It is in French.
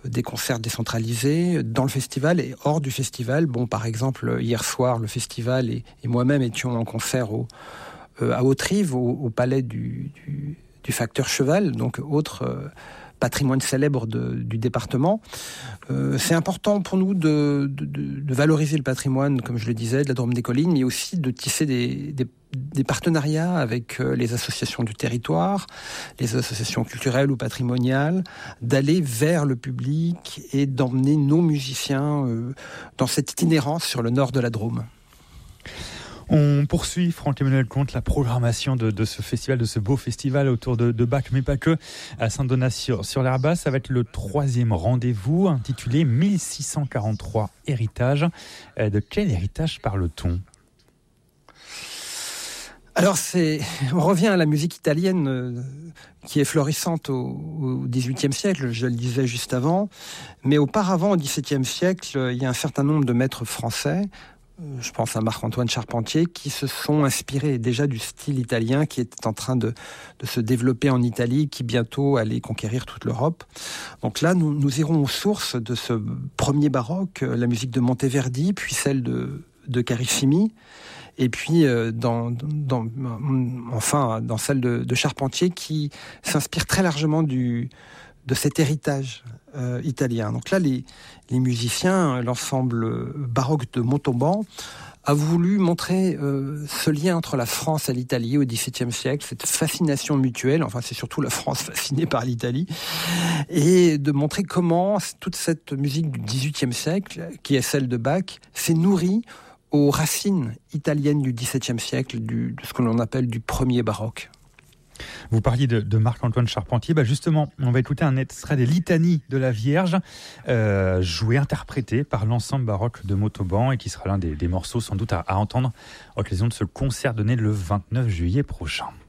des concerts décentralisés dans le festival et hors du festival. Bon, par exemple, hier soir, le festival et moi-même étions en concert à Haute-Rive, au palais du Facteur Cheval, donc autre patrimoine célèbre du département. C'est important pour nous de valoriser le patrimoine, comme je le disais, de la Drôme des Collines, mais aussi de tisser des partenariats avec les associations du territoire, les associations culturelles ou patrimoniales, d'aller vers le public et d'emmener nos musiciens dans cette itinérance sur le nord de la Drôme. On poursuit, Franck-Emmanuel Comte, la programmation de ce festival, de ce beau festival autour de Bach, mais pas que, à Saint-Donat-sur-l'Herbasse. Ça va être le 3e rendez-vous, intitulé 1643 Héritage. De quel héritage parle-t-on ? Alors, on revient à la musique italienne qui est florissante au XVIIIe siècle, je le disais juste avant. Mais auparavant, au XVIIe siècle, il y a un certain nombre de maîtres français, je pense à Marc-Antoine Charpentier, qui se sont inspirés déjà du style italien qui est en train de se développer en Italie, qui bientôt allait conquérir toute l'Europe. Donc là, nous irons aux sources de ce premier baroque, la musique de Monteverdi, puis celle de Carissimi, et puis dans celle de Charpentier, qui s'inspire très largement de cet héritage italien. Donc là, les musiciens, l'ensemble baroque de Montauban, a voulu montrer ce lien entre la France et l'Italie au XVIIe siècle, cette fascination mutuelle, enfin c'est surtout la France fascinée par l'Italie, et de montrer comment toute cette musique du XVIIIe siècle, qui est celle de Bach, s'est nourrie aux racines italiennes du XVIIe siècle, de ce que l'on appelle du premier baroque. Vous parliez de Marc-Antoine Charpentier. Justement, on va écouter un extrait des Litanies de la Vierge, interprété par l'ensemble baroque de Montauban et qui sera l'un des morceaux sans doute à entendre à l'occasion de ce concert donné le 29 juillet prochain.